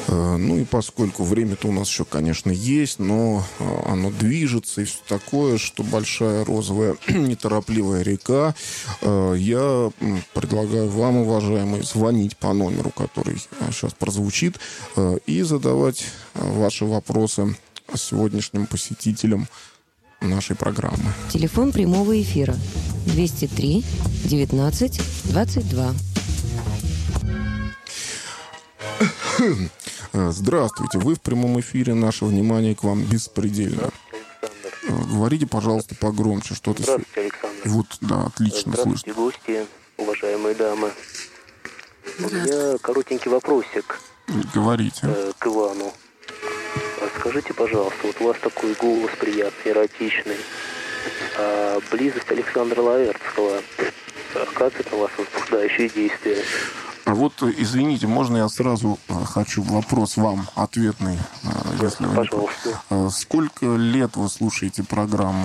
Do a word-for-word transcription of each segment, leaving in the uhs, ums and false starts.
Ну и поскольку время-то у нас еще, конечно, есть, но оно движется и все такое, что большая розовая неторопливая река, я предлагаю вам, уважаемые, звонить по номеру, который сейчас прозвучит, и задавать ваши вопросы сегодняшним посетителям нашей программы. Телефон прямого эфира двести три девятнадцать двадцать два. Здравствуйте, вы в прямом эфире, наше внимание к вам беспредельно. Говорите, пожалуйста, погромче, что-то... Здравствуйте, Александр. Вот, да, отлично слышно. Здравствуйте, гости, уважаемые дамы. У меня коротенький вопросик. Говорите. Э, к Ивану. Скажите, пожалуйста, вот у вас такой голос приятный, эротичный. А близость Александра Лаэртского оказывает на вас возбуждающие действия? А вот, извините, можно я сразу хочу вопрос вам ответный, если вы... Пожалуйста. Сколько лет вы слушаете программу?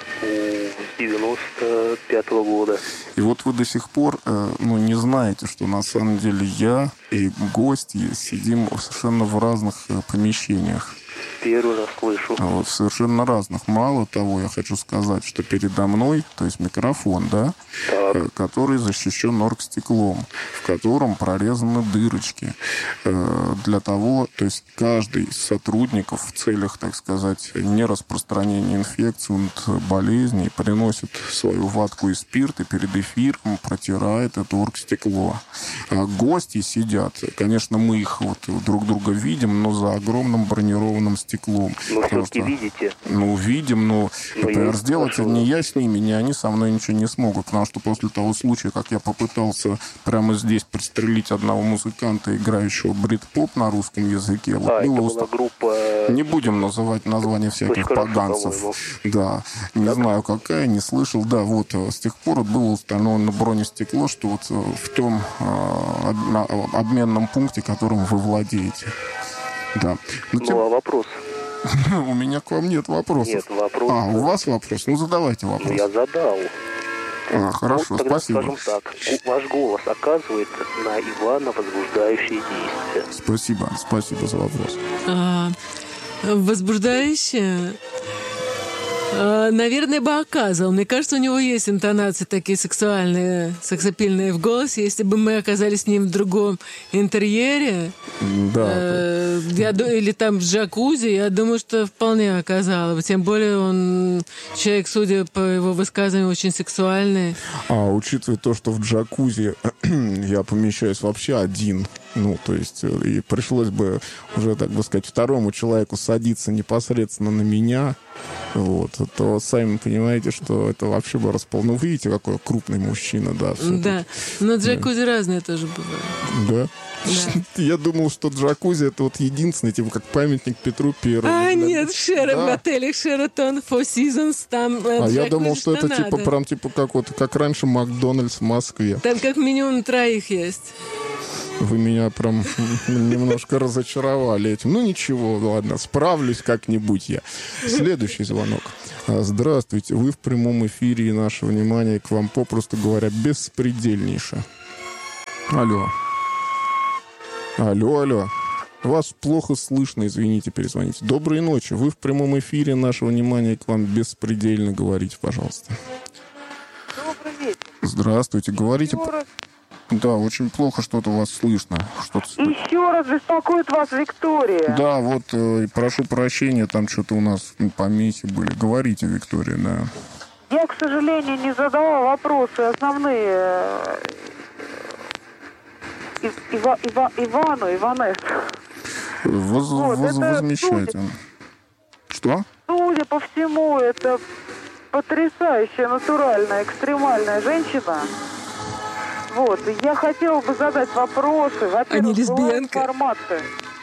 С девяносто пятого года. И вот вы до сих пор ну, не знаете, что на самом деле я и гости сидим совершенно в разных помещениях. Первый раз слышу. Вот, совершенно разных. Мало того, я хочу сказать, что передо мной, то есть микрофон, да, Так. который защищен оргстеклом, в котором прорезаны дырочки. Для того, то есть каждый из сотрудников в целях, так сказать, нераспространения инфекций, болезней приносит свою ватку и спирт и перед эфиром протирает это оргстекло. А гости сидят, конечно, мы их вот друг друга видим, но за огромным бронированным стеклом. Ну, все-таки что, видите? Ну, видим, но, но например, сделать прошу. ни я с ними, ни они со мной ничего не смогут, потому что после того случая, как я попытался прямо здесь подстрелить одного музыканта, играющего брит-поп на русском языке, А, вот это было была уста... группа... Не будем называть название всяких хорошо, поганцев. по-моему. Да, не Так. знаю какая, не слышал. Да, вот с тех пор вот было установлено бронестекло, что вот в том э, обменном пункте, которым вы владеете. Да. Но Ну, тем... а вопрос? У меня к вам нет вопросов. Нет, вопрос. А, у вас вопрос? Ну, задавайте вопрос. Ну, я задал. А, хорошо, вот, тогда спасибо. скажем так, ваш голос оказывает на Ивана возбуждающие действия. Спасибо, спасибо за вопрос. А, возбуждающее? А, наверное, бы оказывал. Мне кажется, у него есть интонации такие сексуальные, сексапильные в голосе. Если бы мы оказались с ним в другом интерьере, Да. э, я, или там в джакузи, я думаю, что вполне оказало бы. Тем более он человек, судя по его высказываниям, очень сексуальный. А учитывая то, что в джакузи я помещаюсь вообще один, ну, то есть, и пришлось бы уже, так бы сказать, второму человеку садиться непосредственно на меня, вот, то сами понимаете, что это вообще бы распол... Ну, видите, какой крупный мужчина, да. Да, но джакузи да. разные тоже бывают. Да? Да. Я думал, что джакузи это вот единственный, типа, как памятник Петру Первому. А, да? нет, в Шер... да. в отеле Sheraton Four Seasons там А джакузи, я думал, что это надо. типа прям типа как вот как раньше Макдональдс в Москве. Там как минимум троих есть. Вы меня прям немножко разочаровали этим. Ну ничего, ладно, справлюсь как-нибудь я. Следующий звонок. Здравствуйте, вы в прямом эфире, и наше внимание к вам, попросту говоря, беспредельнейше. Алло. Алло, алло. Вас плохо слышно, извините, перезвоните. Доброй ночи, вы в прямом эфире, наше внимание к вам беспредельно, говорите, пожалуйста. Добрый вечер. Здравствуйте, говорите... Еще раз, Да, очень плохо что-то вас слышно. Что-то... еще раз беспокоит вас Виктория. Да, вот, э, прошу прощения, там что-то у нас ну, помехи были. Говорите, Виктория, да. Я, к сожалению, не задала вопросы основные э, Ива, Ива, Ивану, Иванес. Воз, Вот, воз, это возмещайте. судя- Что? Судя по всему, это потрясающая, натуральная, экстремальная женщина. Вот, и я хотела бы задать вопросы. Во-первых, А не была лесбиянка? информация,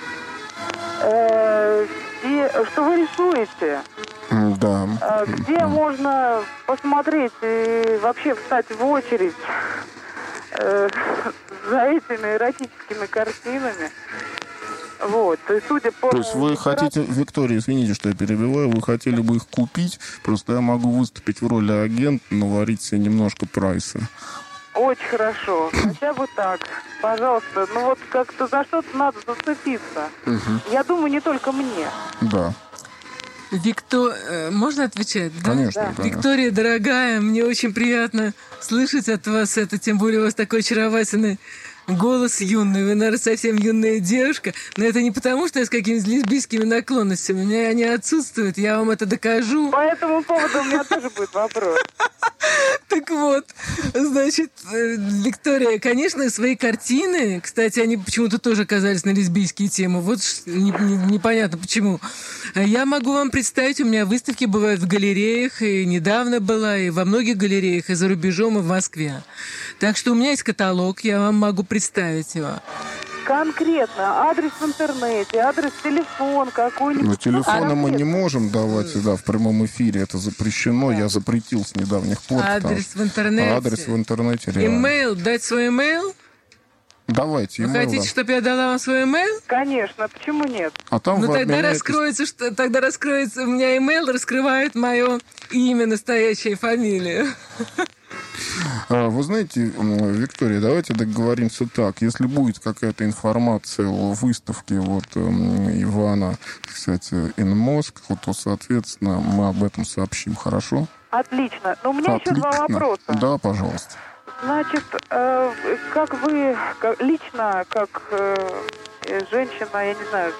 э, и, что вы рисуете, М, Да. э, где М. можно посмотреть и вообще встать в очередь э, за этими эротическими картинами. Вот, и судя по... То есть вы хотите, Виктория, извините, что я перебиваю, вы хотели бы их купить, просто я могу выступить в роли агента, наварить себе немножко прайса. Очень хорошо. Хотя бы так. Пожалуйста. Ну вот как-то за что-то надо зацепиться. Угу. Я думаю, не только мне. Да. Викто... Можно отвечать? Да? Конечно, Да. конечно. Виктория, дорогая, мне очень приятно слышать от вас это, тем более у вас такой очаровательный голос юный, вы, наверное, совсем юная девушка, но это не потому, что я с какими-то лесбийскими наклонностями, у меня они отсутствуют, я вам это докажу. По этому поводу у меня тоже будет вопрос. Так вот, значит, э, Виктория, конечно, свои картины, кстати, они почему-то тоже оказались на лесбийские темы, вот ш- не- не- непонятно почему. Я могу вам представить, у меня выставки бывают в галереях, и недавно была, и во многих галереях, и за рубежом, и в Москве. Так что у меня есть каталог, я вам могу представить его. Конкретно адрес в интернете, адрес, телефон какой-нибудь. Но телефона мы не Конкретно. можем давать да, в прямом эфире. Это запрещено. Я запретил с недавних пор. Адрес потому- в интернете. Адрес в интернете, реально. Имейл, дать свой имейл? Давайте, Вы имейл, хотите, да. чтобы я дала вам свой имейл? Конечно, почему нет? А там Ну вы тогда обменяетесь- раскроется, что тогда раскроется у меня имейл, раскрывает мое имя, настоящее, фамилию. А, Вы знаете, м, Виктория, давайте договоримся так. Если будет какая-то информация о выставке вот, м, Ивана, кстати, in Moscow, то, соответственно, мы об этом сообщим. Хорошо? Отлично. Но у меня еще два Отлично. вопроса. Да, пожалуйста. Значит, э, как вы как- лично, как э, э, женщина, я не знаю,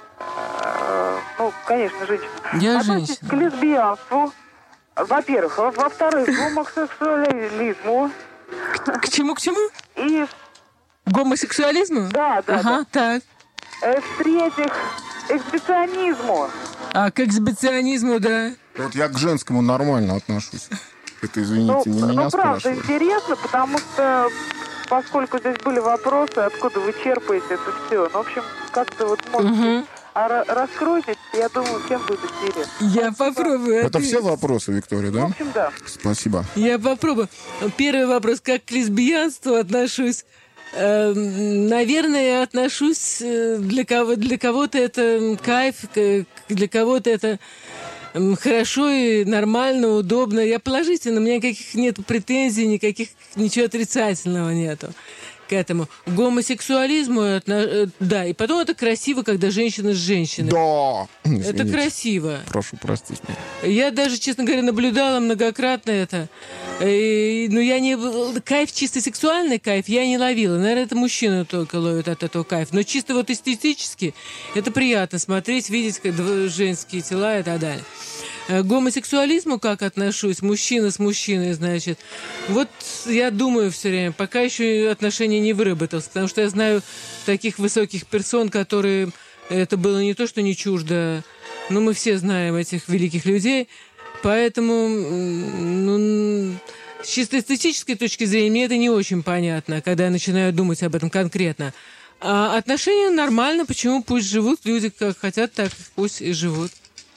э, ну, конечно, женщина, Я относитесь женщина. к лесбиянству, во-первых, во- во-вторых, к гомосексуализму К чему, к чему? и, К гомосексуализму? да, да, Ага, так. да. Э, в-третьих, эксбиционизму. А к эксбиционизму, да. Вот я к женскому нормально отношусь. Это, извините, Ну, не ну, меня правда, спрашивают. интересно, потому что, поскольку здесь были вопросы, откуда вы черпаете это все, ну, в общем, как-то вот, может, Мгм. а ра- раскройтесь, я думаю, всем будет интересно. Я попробую. Это ответить. все вопросы, Виктория, В да? общем, да. Спасибо. Я попробую. Первый вопрос. Как к лесбиянству отношусь? Эм, Наверное, я отношусь... э, Для, кого, для кого-то это кайф, к- для кого-то это м, хорошо и нормально, удобно. Я положительно, у меня никаких нет претензий, никаких, ничего отрицательного нету к этому. К гомосексуализму, отно- э, да, и потом это красиво, когда женщина с женщиной. Да! Это Извините. красиво. Прошу простить меня. Я даже, честно говоря, наблюдала многократно это. И, ну, я не... Кайф, чисто сексуальный кайф я не ловила. Наверное, это мужчины только ловят от этого кайф. Но чисто вот эстетически это приятно смотреть, видеть как дв- женские тела и так далее. К гомосексуализму как отношусь? Мужчина с мужчиной, значит. Вот я думаю все время, пока еще отношения не выработалось. Потому что я знаю таких высоких персон, которые... Это было не то, что не чуждо. Но мы все знаем этих великих людей. Поэтому, м, ну, с чисто эстетической точки зрения, мне это не очень понятно, когда я начинаю думать об этом конкретно. А отношения нормально, почему пусть живут люди как хотят, так пусть и живут.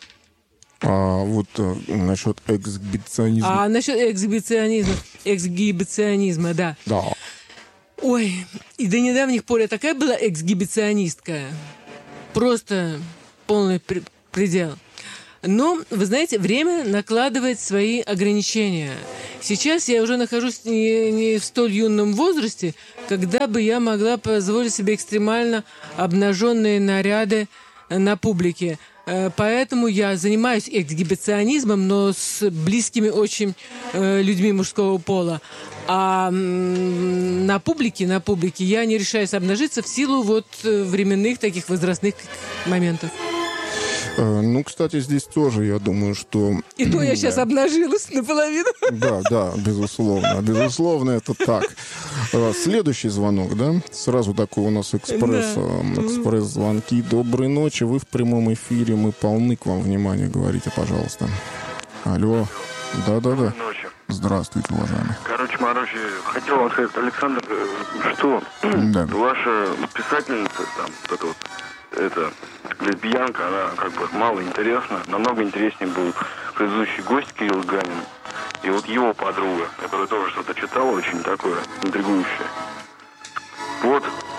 А вот э, насчет эксгибиционизма. А насчет эксгибиционизма, эксгибиционизма, да. Да. Ой, и до недавних пор я такая была эксгибиционистка. Просто полный пр- предел. Но, вы знаете, время накладывает свои ограничения. Сейчас я уже нахожусь не, не в столь юном возрасте, когда бы я могла позволить себе экстремально обнаженные наряды на публике. Э, Поэтому я занимаюсь эксгибиционизмом, но с близкими очень э, людьми мужского пола. А м, на публике, на публике я не решаюсь обнажиться в силу вот э, временных таких возрастных моментов. Э, Ну, кстати, здесь тоже, я думаю, что... И то я сейчас обнажилась наполовину. Да, да, безусловно. Безусловно, это так. Э, Следующий звонок, да? Сразу такой у нас экспресс, Да. э, экспресс-звонки. Доброй ночи, вы в прямом эфире, мы полны к вам внимания, говорите, пожалуйста. Алло. Да-да-да. Ночи. Здравствуйте, уважаемый. Короче, Маруси, хотел вам сказать, Александр, э, что Да. ваша писательница, там, вот эта вот, это, лесбиянка, она как бы мало интересна, намного интереснее был предыдущий гость Кирилл Ганин, и вот его подруга, которая тоже что-то читала, очень такое интригующее. Вот, это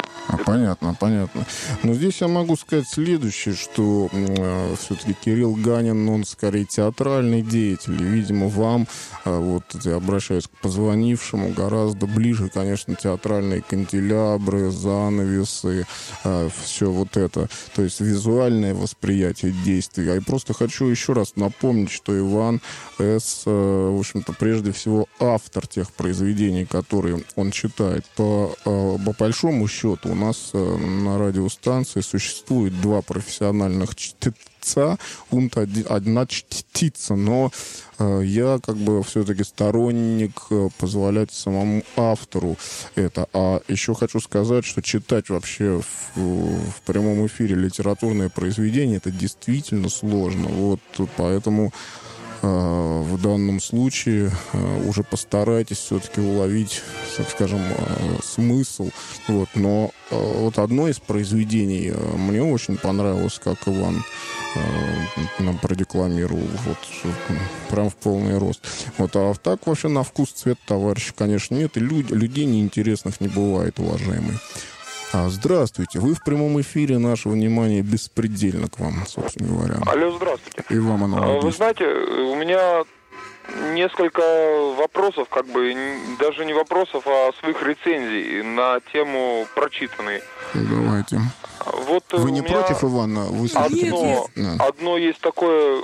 Понятно, понятно. Но здесь я могу сказать следующее, что э, все-таки Кирилл Ганин, он скорее театральный деятель. И, видимо, вам, э, вот я обращаюсь к позвонившему, гораздо ближе, конечно, театральные канделябры, занавесы, э, все вот это. То есть визуальное восприятие действий. Я просто хочу еще раз напомнить, что Иван С., э, в общем-то, прежде всего автор тех произведений, которые он читает. По, э, по большому счету у нас на радиостанции существует два профессиональных чтеца, одна чтица, но э, я как бы все-таки сторонник э, позволять самому автору это. А еще хочу сказать, что читать вообще в, в прямом эфире литературное произведение это действительно сложно. Вот поэтому в данном случае уже постарайтесь все-таки уловить, так скажем, смысл. Вот. Но вот одно из произведений мне очень понравилось, как Иван нам продекламировал, вот, прям в полный рост. Вот. А так вообще на вкус цвет товарища, конечно, нет. И люд, людей неинтересных не бывает, уважаемые. А, здравствуйте. Вы в прямом эфире. Наше внимание беспредельно к вам, собственно говоря. Алло, здравствуйте. И вам оно. Вы знаете, у меня несколько вопросов, как бы, даже не вопросов, а своих рецензий на тему прочитанной. Давайте. Вот вы не против, Ивана? Вы одно, одно есть такое,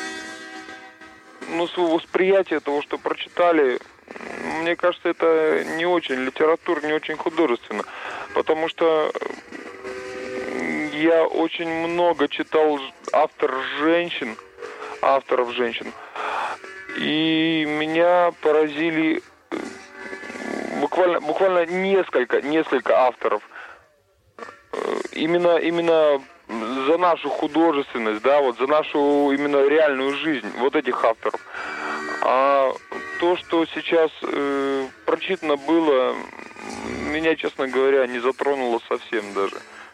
ну, свое восприятие того, что прочитали. Мне кажется, это не очень литературно, не очень художественно. Потому что я очень много читал автор женщин, авторов женщин. И меня поразили буквально, буквально несколько, несколько авторов. Именно, именно за нашу художественность, да, вот за нашу именно реальную жизнь вот этих авторов. А то, что сейчас э, прочитано было, меня, честно говоря, не затронуло совсем даже.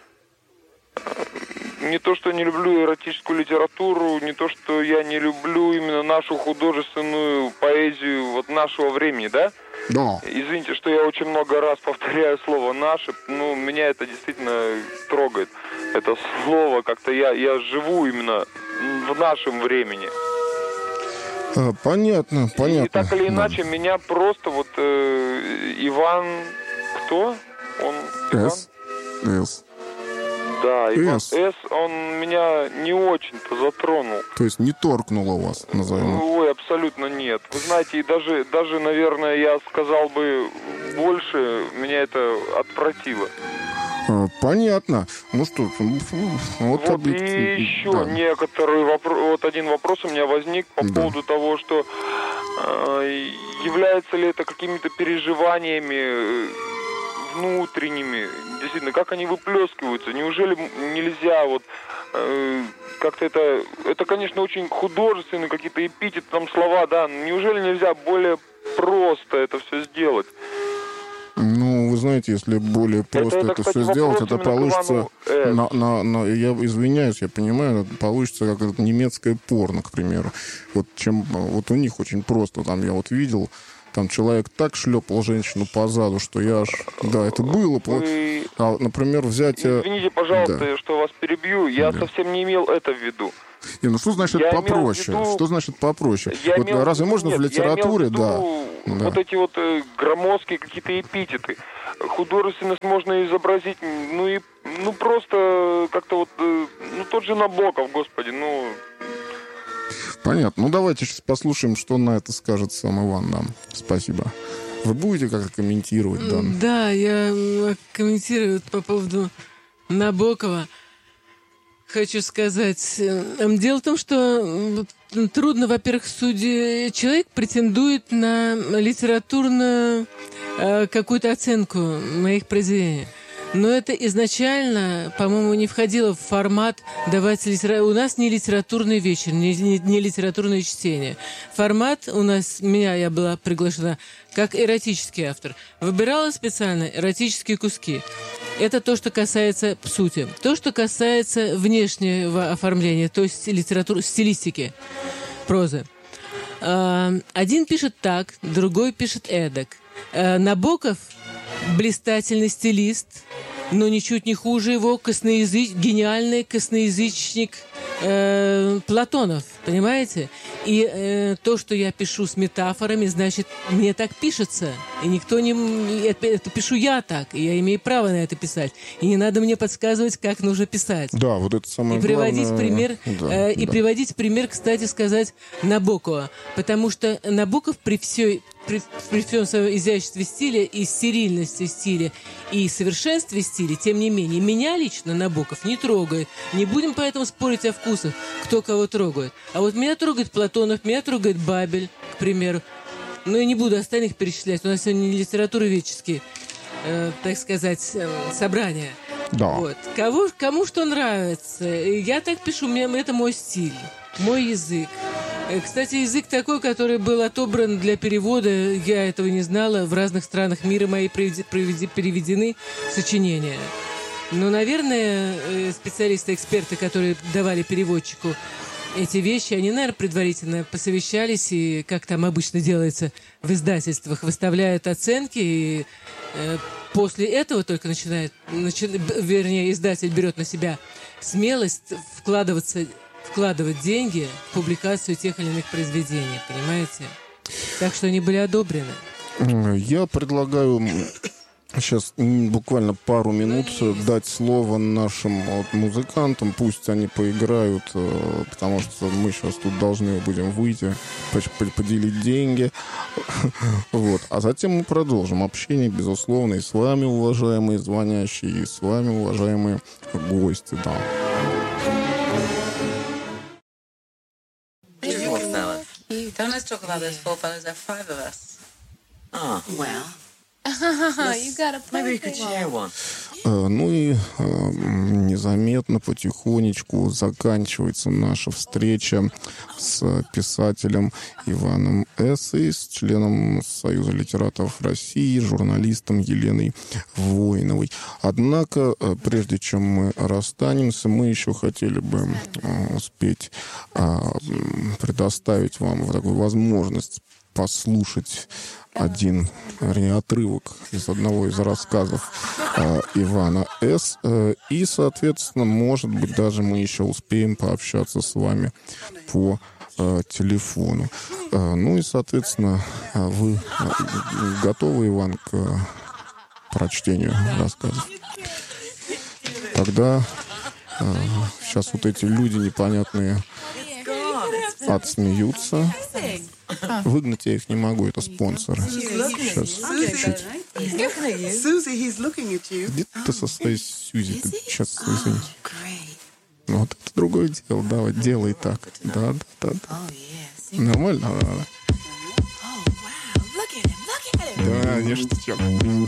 Не то, что не люблю эротическую литературу, не то, что я не люблю именно нашу художественную поэзию вот нашего времени, да? Да. Извините, что я очень много раз повторяю слово «наше», ну, меня это действительно трогает. Это слово, как-то я, я живу именно в нашем времени. А, понятно, понятно. И так или иначе, да. Меня просто вот э, Иван... Кто? Он... С. Иван? С. Да, Иван С. С. Он меня не очень-то затронул. То есть не торкнуло вас, назовем? Ой, абсолютно нет. Вы знаете, и даже, даже, наверное, я сказал бы больше, меня это отвратило. Понятно. Ну что, вот, вот и еще да. некоторые вопросы. Вот один вопрос у меня возник по да. поводу того, что э, является ли это какими-то переживаниями внутренними, действительно, как они выплескиваются. Неужели нельзя вот э, как-то это... Это, конечно, очень художественные какие-то эпитеты, там слова, да. Неужели нельзя более просто это все сделать? Ну, вы знаете, если более просто это, это, это кстати, все сделать, это получится... На, на, на, я извиняюсь, я понимаю, это получится как немецкое порно, к примеру. Вот, чем, вот у них очень просто, там я вот видел... Там человек так шлепал женщину по заду, что я аж... Да, это было... Вы... А, например, взять... Извините, пожалуйста, да. что вас перебью. Я да. совсем не имел это в виду. Не, ну что значит я попроще? Виду... Что значит попроще? Я вот имел... разве можно Нет, в литературе... Я имел в виду да. вот да. эти вот э, громоздкие какие-то эпитеты. Художественность можно изобразить, ну и... Ну просто как-то вот... Э, ну тот же Набоков, господи, ну... Понятно. Ну, давайте сейчас послушаем, что на это скажет сам Иван нам. Спасибо. Вы будете как-то комментировать, да? Да, я комментирую по поводу Набокова. Хочу сказать. Дело в том, что трудно, во-первых, судить. Человек претендует на литературную какую-то оценку моих произведений. Но это изначально, по-моему, не входило в формат давать литературу. У нас не литературный вечер, не, не, не литературное чтение. Формат у нас, меня я была приглашена как эротический автор. Выбирала специально эротические куски. Это то, что касается сути. То, что касается внешнего оформления, то есть литературы, стилистики, прозы. Один пишет так, другой пишет эдак. Набоков блистательный стилист, но ничуть не хуже его косноязыч... гениальный косноязычник э, Платонов, понимаете? И э, то, что я пишу с метафорами, значит, мне так пишется. И никто не... Это, это пишу я так, и я имею право на это писать. И не надо мне подсказывать, как нужно писать. Да, вот это самое и приводить главное. пример, да, э, и да. приводить пример, кстати сказать, Набокова. Потому что Набоков при всей... При, при всем своем изяществе стиля и стерильности стиля и совершенстве стиля, тем не менее, меня лично Набоков не трогает. Не будем поэтому спорить о вкусах, кто кого трогает. А вот меня трогает Платонов, меня трогает Бабель, к примеру. Ну и не буду остальных перечислять. У нас сегодня не литературоведческие, э, так сказать, э, собрания. Да. Вот. Кого, кому что нравится. Я так пишу, это мой стиль, мой язык. Кстати, язык такой, который был отобран для перевода, я этого не знала, в разных странах мира мои переведены сочинения. Но, наверное, специалисты, эксперты, которые давали переводчику эти вещи, они, наверное, предварительно посовещались, и, как там обычно делается в издательствах, выставляют оценки, и э, после этого только начинает, начи, вернее, издатель берет на себя смелость вкладываться вкладывать деньги в публикацию тех или иных произведений, понимаете? Так что они были одобрены. Я предлагаю сейчас буквально пару минут дать слово нашим вот, музыкантам. Пусть они поиграют, потому что мы сейчас тут должны будем выйти, поделить деньги. Вот. А затем мы продолжим общение, безусловно, и с вами, уважаемые звонящие, и с вами, уважаемые гости. Да. Don't let's talk about those four fellas. There are five of us. Oh. Well. You got a play. Maybe we could share one. Ну и э, незаметно, потихонечку заканчивается наша встреча с писателем Иваном Эссой, с членом Союза литераторов России, журналистом Еленой Воиновой. Однако, э, прежде чем мы расстанемся, мы еще хотели бы э, успеть э, предоставить вам такую возможность послушать один отрывок из одного из рассказов э, Ивана С. Э, и, соответственно, может быть, даже мы еще успеем пообщаться с вами по э, телефону. Э, ну и, соответственно, вы готовы, Иван, к э, прочтению рассказов? Тогда э, сейчас вот эти люди непонятные отсмеются. Выгнать я их не могу, это спонсоры. Сейчас, чуть-чуть. Где ты со своей Сьюзи? Ты сейчас, извините. Ну, вот это другое дело. Давай, делай так. Да, да, да. да. Нормально? Да, да. Да, не шутим.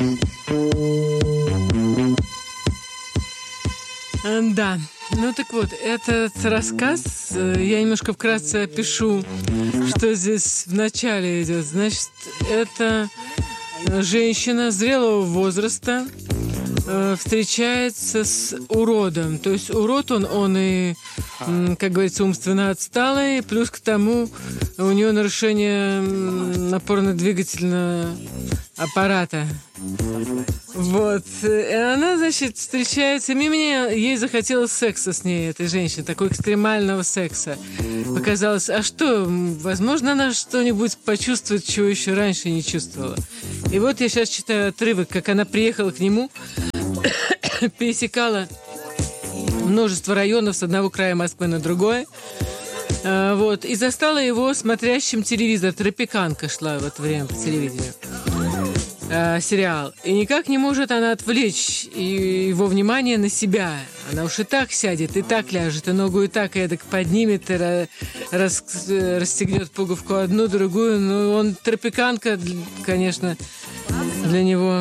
Да. Ну так вот, этот рассказ, я немножко вкратце опишу, что здесь в начале идет. Значит, это женщина зрелого возраста э, встречается с уродом. То есть урод он, он и, как говорится, умственно отсталый, плюс к тому у нее нарушение опорно-двигательного аппарата. Вот. И она, значит, встречается. И мне, ей захотелось секса с ней, этой женщине, такого экстремального секса. Показалось, а что, возможно, она что-нибудь почувствует, чего еще раньше не чувствовала. И вот я сейчас читаю отрывок, как она приехала к нему, пересекала множество районов с одного края Москвы на другой. Вот. И застала его смотрящим телевизор. Тропиканка шла в это время по телевидению. Э, сериал. И никак не может она отвлечь его внимание на себя. Она уж и так сядет, и так ляжет, и ногу и так эдак поднимет, и рас, расстегнет пуговку одну, другую. Но он тропиканка, конечно, для него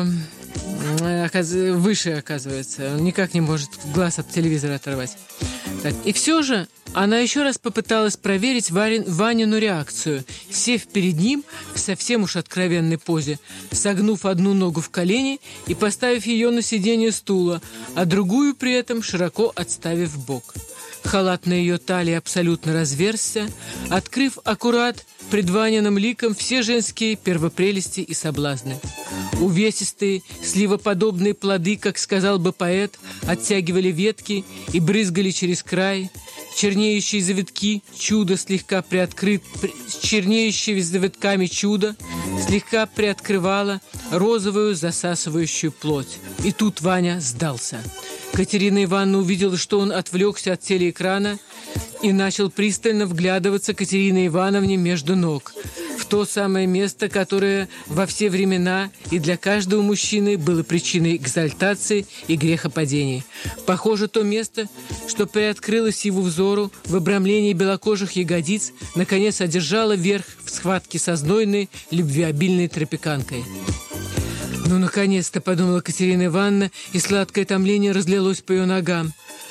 выше оказывается. Он никак не может глаз от телевизора оторвать. Так. И все же она еще раз попыталась проверить Варин, Ванину реакцию, сев перед ним в совсем уж откровенной позе, согнув одну ногу в колени и поставив ее на сиденье стула, а другую при этом широко отставив в бок. Халат на ее талии абсолютно разверзся, открыв аккурат пред Ваниным ликом все женские первопрелести и соблазны. Увесистые, сливоподобные плоды, как сказал бы поэт, оттягивали ветки и брызгали через край. Чернеющие завитки чудо слегка приоткрыт, при, чернеющие завитками чудо слегка приоткрывало розовую засасывающую плоть. И тут Ваня сдался. Катерина Ивановна увидела, что он отвлекся от телеэкрана и начал пристально вглядываться Катерине Ивановне между ног, в то самое место, которое во все времена и для каждого мужчины было причиной экзальтации и грехопадения. Похоже, то место, что приоткрылось его взору в обрамлении белокожих ягодиц, наконец одержало верх в схватке со знойной, любвеобильной тропиканкой. «Ну, наконец-то», — подумала Катерина Ивановна, и сладкое томление разлилось по ее ногам.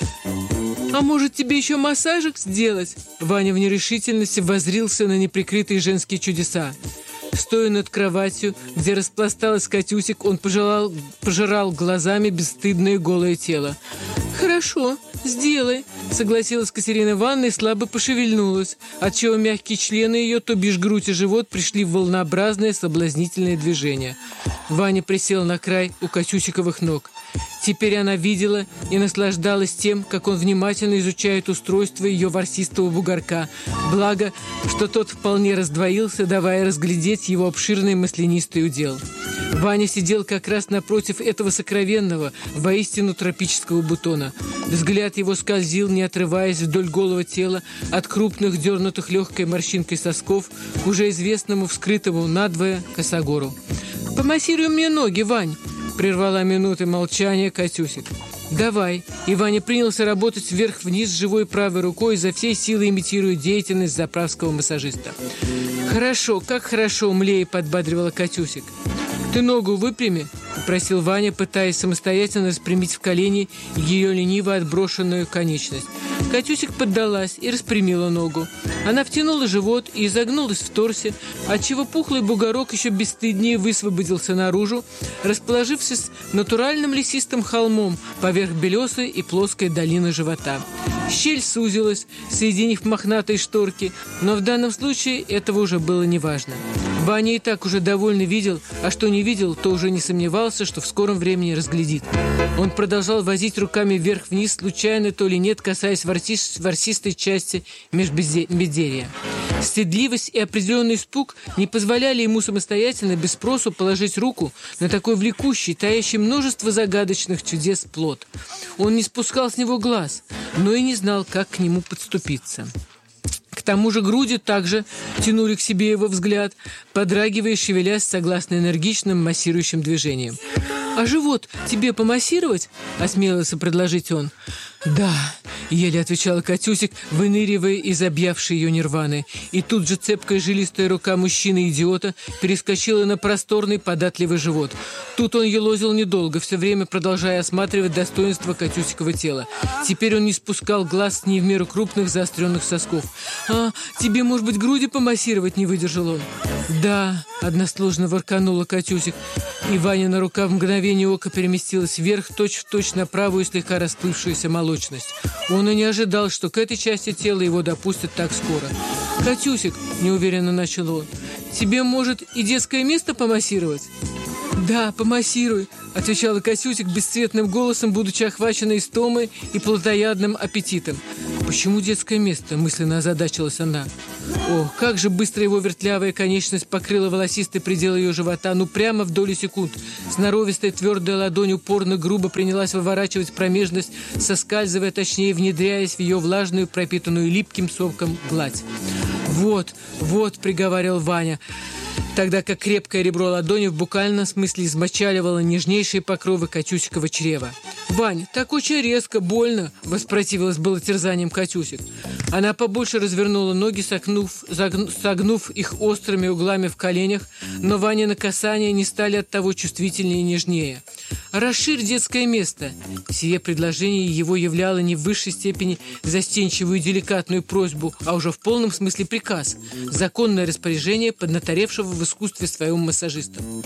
«А может, тебе еще массажик сделать?» Ваня в нерешительности воззрился на неприкрытые женские чудеса. Стоя над кроватью, где распласталась Катюсик, он пожелал, пожирал глазами бесстыдное голое тело. «Хорошо, сделай», — согласилась Катерина Ивановна и слабо пошевельнулась, отчего мягкие члены ее, то бишь грудь и живот, пришли в волнообразное соблазнительное движение. Ваня присел на край у Катюсиковых ног. Теперь она видела и наслаждалась тем, как он внимательно изучает устройство ее ворсистого бугорка. Благо, что тот вполне раздвоился, давая разглядеть его обширный маслянистый удел. Ваня сидел как раз напротив этого сокровенного, воистину тропического бутона. Взгляд его скользил, не отрываясь вдоль голого тела, от крупных, дернутых легкой морщинкой сосков к уже известному, вскрытому надвое косогору. «Помассируй мне ноги, Вань!» — прервала минуты молчания Катюсик. «Давай!» И Ваня принялся работать вверх-вниз живой правой рукой, изо всей силы имитируя деятельность заправского массажиста. «Хорошо, как хорошо!» — млея подбадривала Катюсик. «Ты ногу выпрями!» — попросил Ваня, пытаясь самостоятельно распрямить в колени ее лениво отброшенную конечность. Катюсик поддалась и распрямила ногу. Она втянула живот и изогнулась в торсе, отчего пухлый бугорок еще бесстыднее высвободился наружу, расположившись натуральным лесистым холмом поверх белесой и плоской долины живота. Щель сузилась, соединив мохнатые шторки, но в данном случае этого уже было неважно. Ваня и так уже довольно видел, а что не видел, то уже не сомневался, что в скором времени разглядит. Он продолжал возить руками вверх-вниз, случайно то ли нет, касаясь ворсис, ворсистой части межбедерья. Стыдливость и определенный испуг не позволяли ему самостоятельно, без спросу, положить руку на такой влекущий, таящий множество загадочных чудес плод. Он не спускал с него глаз, но и не знал, как к нему подступиться. К тому же груди также тянули к себе его взгляд, подрагивая и шевелясь согласно энергичным массирующим движениям. «А живот тебе помассировать?» — осмелился предложить он. «Да», — еле отвечала Катюсик, выныривая из объявшей ее нирваны. И тут же цепкая жилистая рука мужчины-идиота перескочила на просторный податливый живот. Тут он елозил недолго, все время продолжая осматривать достоинство Катюсикова тела. Теперь он не спускал глаз с не в меру крупных заостренных сосков. «А, тебе, может быть, груди помассировать?» — не выдержал он. «Да», — односложно ворканула Катюсик, и Ваня рука в мгновение ока переместилась вверх, точь-в-точь на правую слегка расплывшуюся молочность. Он и не ожидал, что к этой части тела его допустят так скоро. «Катюсик», — неуверенно начал он, — «тебе, может, и детское место помассировать?» «Да, помассируй», — отвечала Катюсик бесцветным голосом, будучи охваченной истомой и плотоядным аппетитом. «Почему детское место?» — мысленно озадачилась она. О, как же быстро его вертлявая конечность покрыла волосистый предел ее живота, ну прямо в долю секунд. Сноровистая твердая ладонь упорно грубо принялась выворачивать промежность, соскальзывая, точнее внедряясь в ее влажную, пропитанную липким совком гладь. «Вот, вот», — приговаривал Ваня, тогда как крепкое ребро ладони в буквальном смысле измочаливало нежнейшие покровы Катюсикова чрева. «Вань, так очень резко, больно!» — воспротивилась было терзанием Катюсик. Она побольше развернула ноги, согнув, загну, согнув их острыми углами в коленях, но Ваня на касание не стали оттого чувствительнее и нежнее. «Расширь детское место!» Сие предложение его являло не в высшей степени застенчивую и деликатную просьбу, а уже в полном смысле приказ, законное распоряжение поднаторевшего в искусстве своего массажиста.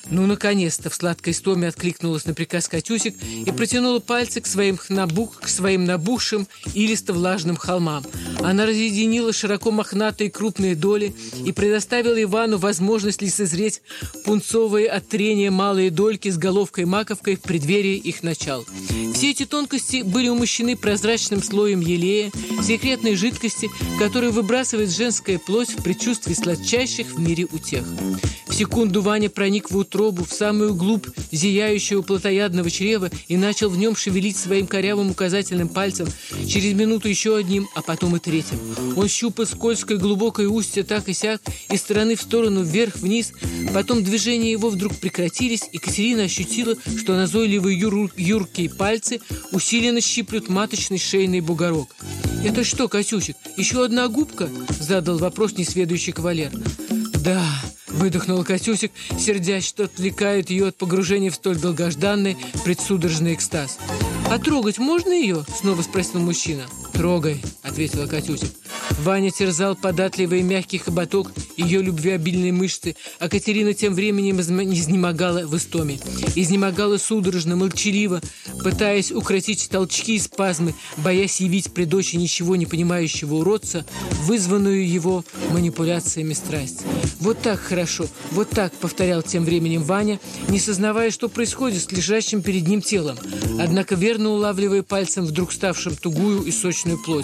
Ну, наконец-то, в сладкой стоме откликнулась на приказ Катюсик и протянула пальцы к своим, набух, к своим набухшим илисто-влажным холмам. Она разъединила широко мохнатые крупные доли и предоставила Ивану возможность лицезреть пунцовые от трения малые дольки с головкой-маковкой в преддверии их начал. Все эти тонкости были умощены прозрачным слоем елея, секретной жидкости, которую выбрасывает женская плоть в предчувствии сладчайших в мире утех. В секунду Ваня проник в утробу, в самую глубь зияющего плотоядного чрева и начал в нем шевелить своим корявым указательным пальцем, через минуту еще одним, а потом и третьим. Он щупал скользкое глубокое устье так и сяк, из стороны в сторону, вверх-вниз. Потом движения его вдруг прекратились, и Катерина ощутила, что назойливые юр- юркие пальцы усиленно щиплют маточный шейный бугорок. «Это что, Катюсик, еще одна губка?» — задал вопрос несведущий кавалер. «Да», — выдохнула Катюсик, сердясь, что отвлекает ее от погружения в столь долгожданный предсудорожный экстаз. «А трогать можно ее?» — снова спросил мужчина. «Трогай», — ответила Катюсик. Ваня терзал податливый мягкий хоботок ее любвеобильной мышцы, а Катерина тем временем изнемогала в истоме. Изнемогала судорожно, молчаливо, пытаясь укротить толчки и спазмы, боясь явить при дочи ничего не понимающего уродца, вызванную его манипуляциями страсть. «Вот так хорошо, вот так», — повторял тем временем Ваня, не сознавая, что происходит с лежащим перед ним телом, однако верно улавливая пальцем вдруг ставшим тугую и сочную плоть.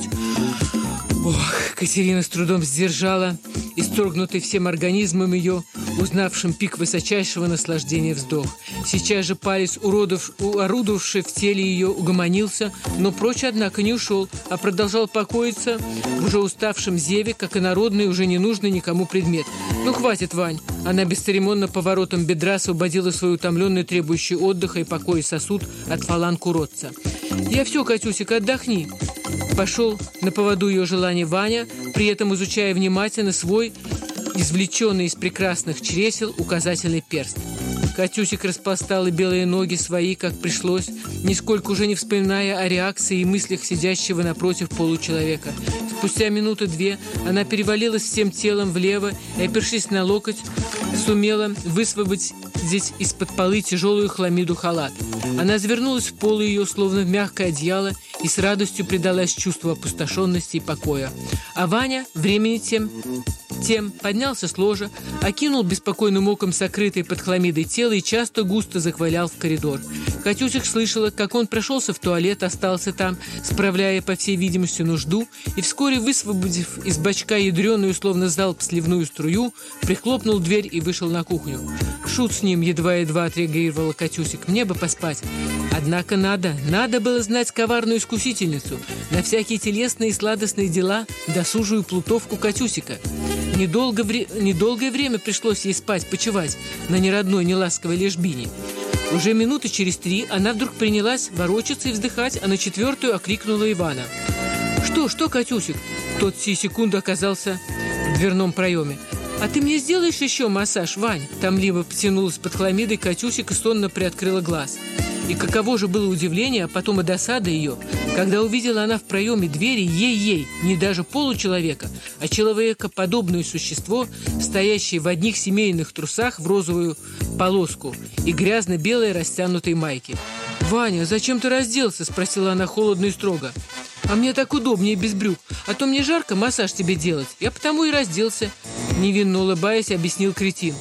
Ох, Катерина с трудом сдержала исторгнутый всем организмом ее, узнавшим пик высочайшего наслаждения вздох. Сейчас же палец, уродов, орудовавший в теле ее, угомонился, но прочь, однако, не ушел, а продолжал покоиться в уже уставшем зеве, как и народный, уже не нужный никому предмет. «Ну, хватит, Вань!» Она бесцеремонно поворотом бедра освободила свой утомленный, требующий отдыха и покоя сосуд от фаланг уродца. «Я все, Катюсик, отдохни!» Пошел на поводу ее желания Ваня, при этом изучая внимательно свой, извлеченный из прекрасных чресел, указательный перст. Катюсик распластала белые ноги свои, как пришлось, нисколько уже не вспоминая о реакции и мыслях сидящего напротив получеловека. Спустя минуты-две она перевалилась всем телом влево и, опершись на локоть, сумела высвободить из-под полы тяжелую хламиду халат. Она завернулась в полы ее, словно в мягкое одеяло, и с радостью предалась чувству опустошенности и покоя. А Ваня времени тем... Тем поднялся с ложа, окинул беспокойным оком сокрытое под хламидой тело и часто густо захвалял в коридор. Катюсик слышала, как он прошелся в туалет, остался там, справляя, по всей видимости, нужду, и вскоре, высвободив из бачка ядреную, словно залп, сливную струю, прихлопнул дверь и вышел на кухню. «Шут с ним!» — едва-едва отреагировала Катюсик. «Мне бы поспать». Однако надо, надо было знать коварную искусительницу, на всякие телесные и сладостные дела досужую плутовку Катюсика. Недолго вре... Недолгое время пришлось ей спать, почивать на неродной, неласковой лежбине. Уже минуты через три она вдруг принялась ворочаться и вздыхать, а на четвертую окликнула Ивана. «Что, что, Катюсик?» Тот сию секунду оказался в дверном проеме. «А ты мне сделаешь еще массаж, Вань?» Томливо потянулась под хламидой Катюсик и сонно приоткрыла глаз. И каково же было удивление, а потом и досада ее, когда увидела она в проеме двери ей-ей, не даже получеловека, а человекоподобное существо, стоящее в одних семейных трусах в розовую полоску и грязно-белой растянутой майке. «Ваня, зачем ты разделся?» — спросила она холодно и строго. «А мне так удобнее без брюк, а то мне жарко массаж тебе делать. Я потому и разделся», — невинно улыбаясь, объяснил кретин.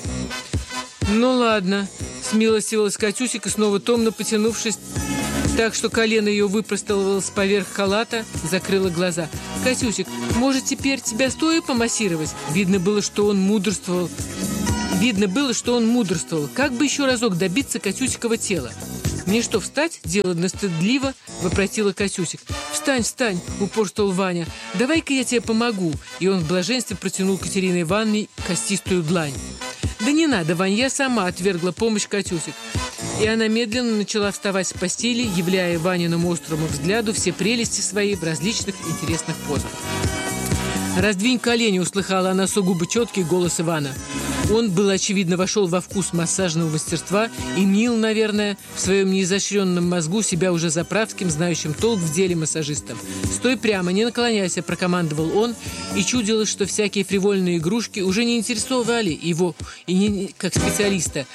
«Ну ладно», — смилостивилась Катюсик и снова томно потянувшись так, что колено ее выпросталось поверх халата, закрыла глаза. «Катюсик, может, теперь тебя стоя помассировать?» Видно было, что он мудрствовал. Видно было, что он мудрствовал. Как бы еще разок добиться Катюсикова тела? «Мне что, встать?» — деланно стыдливо вопросила Катюсик. «Встань, встань!» — упорствовал Ваня. «Давай-ка я тебе помогу!» И он в блаженстве протянул Катерине Ивановне костистую длань. «Да не надо, Вань, я сама», — отвергла помощь Катюсик. И она медленно начала вставать с постели, являя Ваниному острому взгляду все прелести свои в различных интересных позах. «Раздвинь колени», — услыхала она сугубо четкий голос Ивана. Он, был очевидно, вошел во вкус массажного мастерства и мнил, наверное, в своем неизощренном мозгу себя уже заправским, знающим толк в деле массажистом. «Стой прямо, не наклоняйся», — прокомандовал он, и чудилось, что всякие фривольные игрушки уже не интересовали его, и не как специалиста.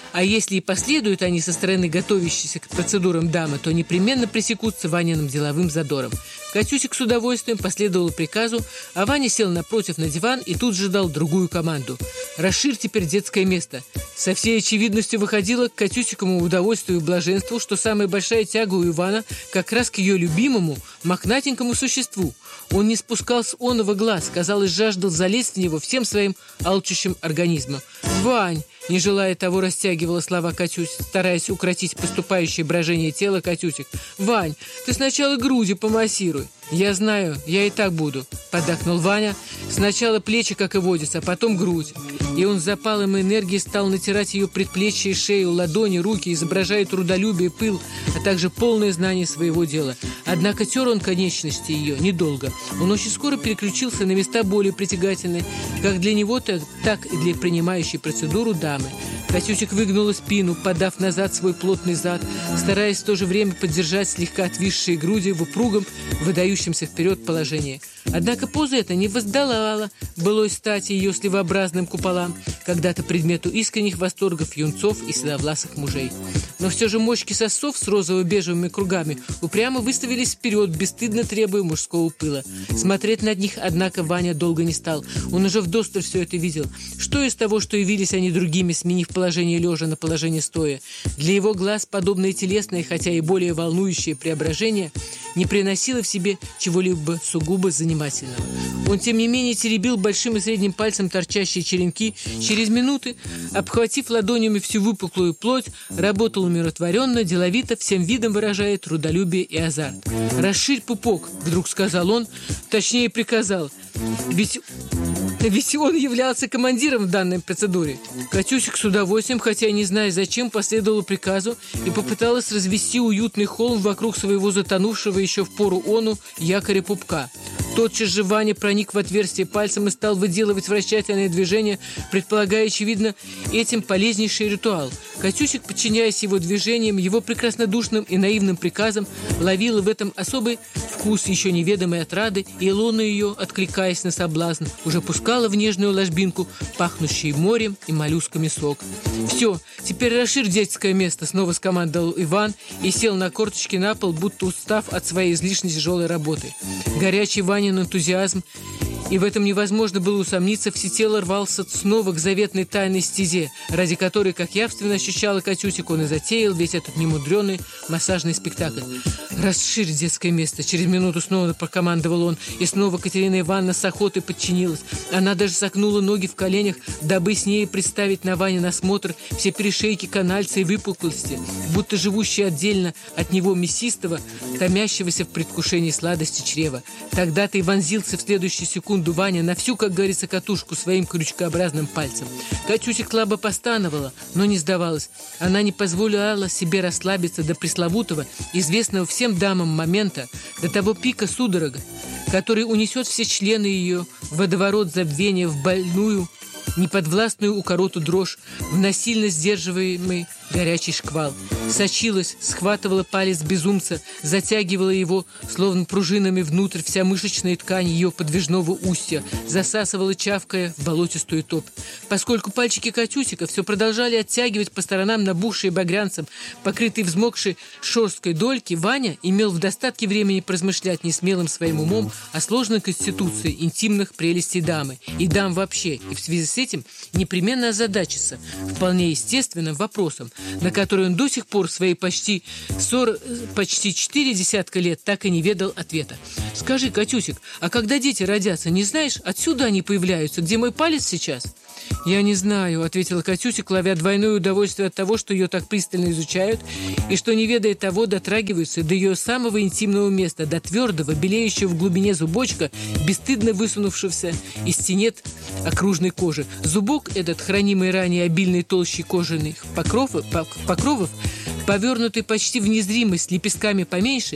А если и последуют они со стороны готовящейся к процедурам дамы, то непременно пресекутся Ваниным деловым задором. Катюсик с удовольствием последовал приказу, а Ваня сел напротив на диван и тут же дал другую команду. «Расширь теперь детское место». Со всей очевидностью выходило к Катюсиковому удовольствию и блаженству, что самая большая тяга у Ивана как раз к ее любимому, мохнатенькому существу. Он не спускал с оного глаз, казалось, жаждал залезть в него всем своим алчущим организмом. «Вань!» — не желая того, растягивала слова Катюсик, стараясь укротить поступающее брожение тела Катюсик. «Вань, ты сначала груди помассируй». «Я знаю, я и так буду», — поддакнул Ваня. «Сначала плечи, как и водится, а потом грудь». И он с запалом энергии стал натирать ее предплечье и шею, ладони, руки, изображая трудолюбие, пыл, а также полное знание своего дела. Однако тер он конечности ее недолго. Он очень скоро переключился на места более притягательные, как для него, так и для принимающей процедуру дамы. Катюсик выгнула спину, подав назад свой плотный зад, стараясь в то же время поддержать слегка отвисшие груди в упругом, выдающемся вперед положении. Однако поза эта не воздавала былой стати ее сливообразным куполам, когда-то предмету искренних восторгов юнцов и седовласых мужей. Но все же мочки сосов с розово-бежевыми кругами упрямо выставились вперед, бесстыдно требуя мужского пыла. Смотреть над них, однако, Ваня долго не стал. Он уже вдосталь все это видел. Что из того, что явились они другими, сменив положение лежа на положение стоя? Для его глаз подобное телесное, хотя и более волнующее преображение не приносило в себе чего-либо сугубо занимательного. Он, тем не менее, теребил большим и средним пальцем торчащие черенки. Через минуты, обхватив ладонями всю выпуклую плоть, работал умиротворенно, деловито, всем видом выражая трудолюбие и азарт. «Расширь пупок», — вдруг сказал он, точнее приказал. Ведь... Ведь он являлся командиром в данной процедуре. Катюсик с удовольствием, хотя не зная зачем, последовала приказу и попыталась развести уютный холм вокруг своего затонувшего еще в пору ону якоря пупка. Тотчас же Ваня проник в отверстие пальцем и стал выделывать вращательные движения, предполагая, очевидно, этим полезнейший ритуал. Катюсик, подчиняясь его движениям, его прекраснодушным и наивным приказам, ловила в этом особый вкус еще неведомой отрады, и луна ее, откликаясь на соблазн, уже пускала в нежную ложбинку, пахнущий морем и моллюсками сок. «Все, теперь расширь детское место», — снова скомандовал Иван и сел на корточки на пол, будто устав от своей излишне тяжелой работы. Горячий Ванин энтузиазм, и в этом невозможно было усомниться, всецело рвался снова к заветной тайной стезе, ради которой, как явственно ощущала Катюсик, он и затеял весь этот немудренный массажный спектакль. «Расширь детское место», — через минуту снова прокомандовал он, и снова Катерина Ивановна с охотой подчинилась. Она даже согнула ноги в коленях, дабы с ней представить на Ване насмотр все перешейки, канальцы и выпуклости, будто живущие отдельно от него мясистого, томящегося в предвкушении сладости чрева. Тогда-то и вонзился в следующую секунду Ваня на всю, как говорится, катушку своим крючкообразным пальцем. Катюсик слабо постановала, но не сдавалась. Она не позволяла себе расслабиться до пресловутого, известного всем дамам момента, до того пика судорога, который унесет все члены ее в водоворот забвения, в больную, неподвластную укороту дрожь, в насильно сдерживаемый горячий шквал. Сочилась, схватывала палец безумца, затягивала его, словно пружинами внутрь, вся мышечная ткань ее подвижного устья, засасывала, чавкая, в болотистую топь. Поскольку пальчики Катюсика все продолжали оттягивать по сторонам набухшие багрянцем, покрытые взмокшей шерсткой дольки, Ваня имел в достатке времени поразмышлять несмелым своим умом о сложной конституции интимных прелестей дамы и дам вообще, и в связи с этим непременно озадачиться вполне естественным вопросом, на который он до сих пор свои почти, сорок, почти четыре десятка лет так и не ведал ответа. «Скажи, Катюсик, а когда дети родятся, не знаешь, отсюда они появляются, где мой палец сейчас?» «Я не знаю», — ответила Катюсик, ловя двойное удовольствие от того, что ее так пристально изучают, и что, не ведая того, дотрагиваются до ее самого интимного места, до твердого, белеющего в глубине зубочка, бесстыдно высунувшегося из тенет окружной кожи. Зубок этот, хранимый ранее обильной толщей кожаных покровов, покровов, повернутый почти в незримость лепестками поменьше,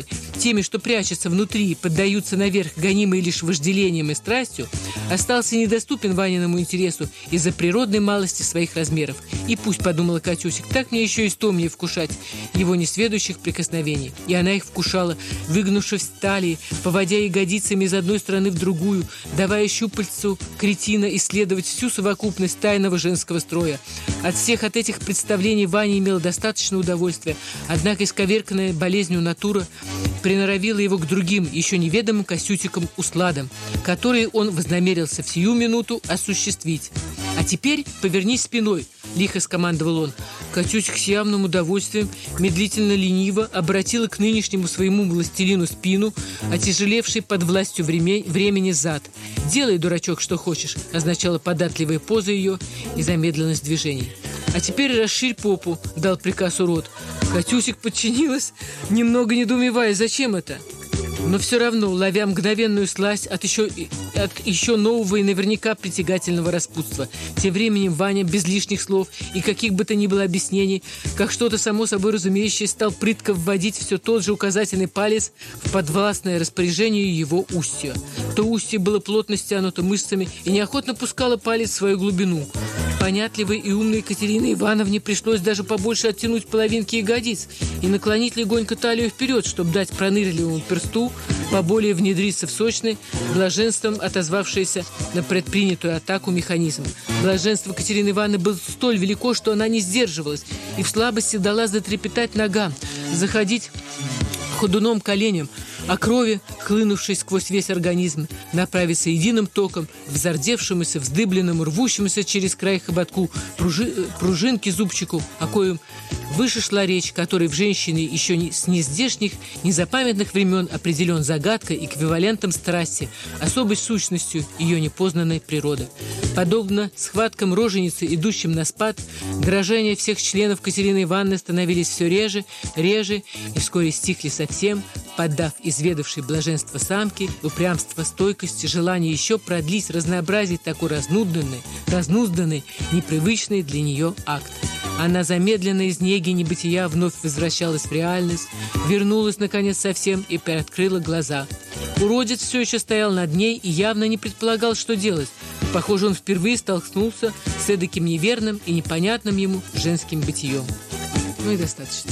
теми, что прячутся внутри, поддаются наверх, гонимые лишь вожделением и страстью, остался недоступен Ваниному интересу из-за природной малости своих размеров. И пусть, подумала Катюсик, так мне еще истомнее вкушать его несведущих прикосновений. И она их вкушала, выгнувшись в талии, поводя ягодицами из одной стороны в другую, давая щупальцу кретина исследовать всю совокупность тайного женского строя. От всех от этих представлений Ваня имел достаточно удовольствия, однако исковерканная болезнью натура приноровила его к другим, еще неведомым Косютикам усладам, которые он вознамерился в сию минуту осуществить. «А теперь повернись спиной», — лихо скомандовал он. Катюсик с явным удовольствием, медлительно-лениво обратила к нынешнему своему властелину спину, отяжелевший под властью времени, времени зад. «Делай, дурачок, что хочешь», — означала податливая поза ее и замедленность движений. «А теперь расширь попу», — дал приказ урод. Катюсик подчинилась, немного недоумевая, зачем это. Но все равно, ловя мгновенную сласть от еще, от еще нового и наверняка притягательного распутства. Тем временем Ваня, без лишних слов и каких бы то ни было объяснений, как что-то само собой разумеющее, стал прытко вводить все тот же указательный палец в подвластное распоряжение его устья. То устье было плотно стянуто мышцами и неохотно пускало палец в свою глубину. Понятливой и умной Екатерине Ивановне пришлось даже побольше оттянуть половинки ягодиц и наклонить легонько талию вперед, чтобы дать пронырливому персту поболее внедриться в сочный, блаженством отозвавшийся на предпринятую атаку механизм. Блаженство Катерины Ивановны было столь велико, что она не сдерживалась и в слабости дала затрепетать ногам, заходить ходуном коленям, а крови, хлынувшей сквозь весь организм, направиться единым током в зардевшемуся, вздыбленному, рвущемуся через край хоботку пружи, пружинки зубчику, о коем выше шла речь, который в женщине еще не, с нездешних, незапамятных времен определен загадкой, эквивалентом страсти, особой сущностью ее непознанной природы. Подобно схваткам роженицы, идущим на спад, дрожания всех членов Катерины Ивановны становились все реже, реже и вскоре стихли совсем, поддав изведавшей блаженство самки, упрямство, стойкости, желание еще продлить, разнообразить такой разнузданный, разнузданный, непривычный для нее акт. Она замедленно из неги небытия вновь возвращалась в реальность, вернулась, наконец, совсем и приоткрыла глаза. Уродец все еще стоял над ней и явно не предполагал, что делать. Похоже, он впервые столкнулся с эдаким неверным и непонятным ему женским бытием. Ну и достаточно.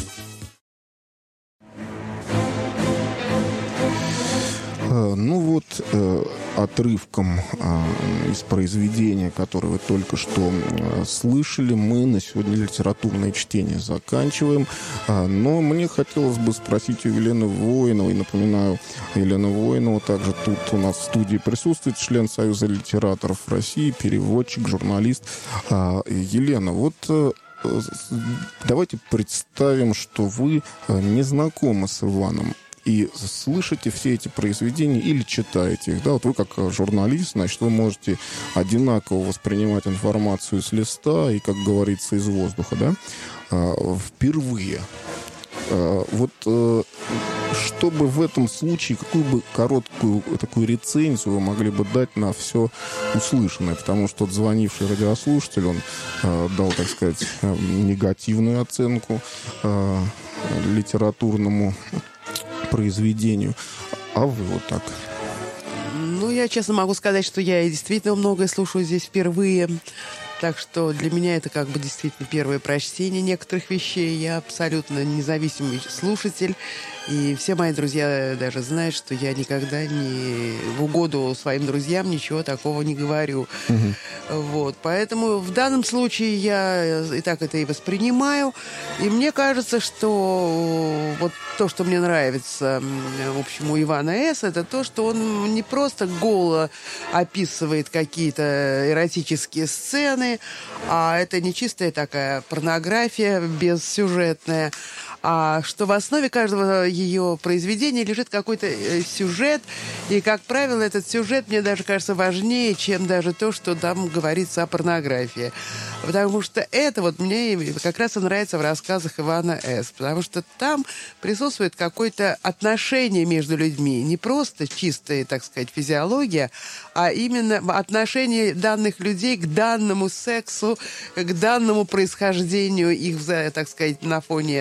Ну вот, э, отрывком э, из произведения, которое вы только что э, слышали, мы на сегодня литературное чтение заканчиваем. Э, но мне хотелось бы спросить у Елены Воиновой, напоминаю, Елена Воинова также тут у нас в студии присутствует, член Союза литераторов России, переводчик, журналист. Э, Елена, вот... Э, давайте представим, что вы не знакомы с Иваном и слышите все эти произведения или читаете их. Да, вот вы как журналист, значит, вы можете одинаково воспринимать информацию с листа и, как говорится, из воздуха, да, впервые. Вот чтобы в этом случае, какую бы короткую такую рецензию вы могли бы дать на все услышанное? Потому что тот звонивший радиослушатель, он э, дал, так сказать, негативную оценку э, литературному произведению. А вы вот так? Ну, я честно могу сказать, что я действительно многое слушаю здесь впервые. Так что для меня это как бы действительно первое прочтение некоторых вещей. Я абсолютно независимый слушатель. И все мои друзья даже знают, что я никогда не в угоду своим друзьям ничего такого не говорю. Угу. Вот. Поэтому в данном случае я и так это и воспринимаю. И мне кажется, что вот то, что мне нравится, в общем, у Ивана С., это то, что он не просто голо описывает какие-то эротические сцены, а это не чистая такая порнография бессюжетная, а что в основе каждого ее произведения лежит какой-то сюжет, и, как правило, этот сюжет мне даже кажется важнее, чем даже то, что там говорится о порнографии. Потому что это вот мне как раз и нравится в рассказах Ивана С., потому что там присутствует какое-то отношение между людьми, не просто чистая, так сказать, физиология, а именно отношение данных людей к данному сексу, к данному происхождению их, так сказать, на фоне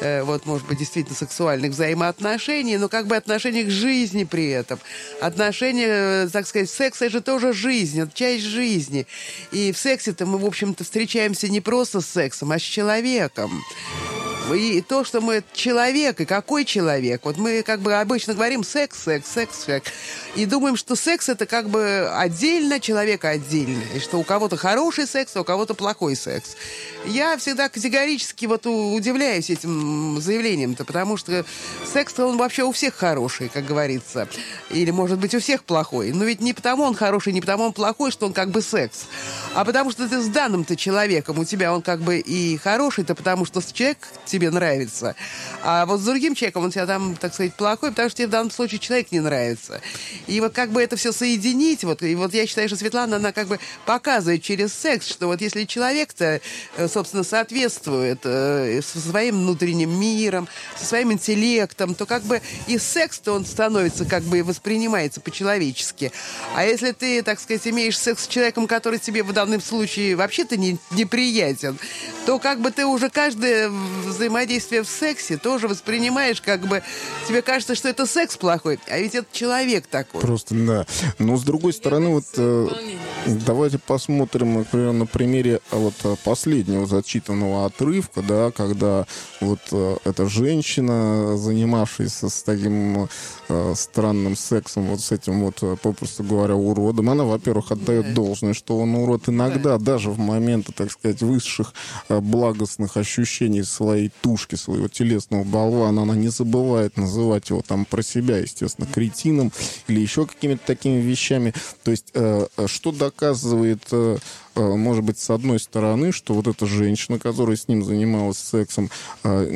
э, вот, может быть, действительно сексуальных взаимоотношений, но как бы отношения к жизни при этом. Отношения, так сказать, секс — это же тоже жизнь, это часть жизни. И в сексе-то мы, в общем-то, встречаемся не просто с сексом, а с человеком. И то, что мы человек, и какой человек. Вот мы как бы обычно говорим секс, секс, секс, секс. И думаем, что секс — это как бы отдельно, человек отдельно. И что у кого-то хороший секс, а у кого-то плохой секс. Я всегда категорически вот удивляюсь этим заявлением-то, потому что секс-то он вообще у всех хороший, как говорится. Или, может быть, у всех плохой. Но ведь не потому он хороший, не потому он плохой, что он как бы секс. А потому что ты с данным-то человеком, у тебя он как бы и хороший-то, потому что человек тебе нравится. А вот с другим человеком он тебя там, так сказать, плохой, потому что тебе в данном случае человек не нравится. И вот как бы это все соединить, вот, и вот я считаю, что Светлана, она как бы показывает через секс, что вот если человек-то, собственно, соответствует э, со своим внутренним миром, со своим интеллектом, то как бы и секс-то он становится, как бы воспринимается по-человечески. А если ты, так сказать, имеешь секс с человеком, который тебе в данном случае вообще-то не, неприятен, то как бы ты уже каждое взаимодействие в сексе тоже воспринимаешь, как бы тебе кажется, что это секс плохой, а ведь это человек такой. Просто, да. Но, с другой стороны, вот э, давайте посмотрим, например, на примере вот последнего зачитанного отрывка, да, когда вот э, эта женщина, занимавшаяся с таким э, странным сексом, вот с этим вот, попросту говоря, уродом, она, во-первых, отдает да. должное, что он урод иногда, да. даже в моменты, так сказать, высших э, благостных ощущений своей тушки, своего телесного болвана, она не забывает называть его там про себя, естественно, кретином или еще какими-то такими вещами. То есть, э, что доказывает, э, может быть, с одной стороны, что вот эта женщина, которая с ним занималась сексом, э,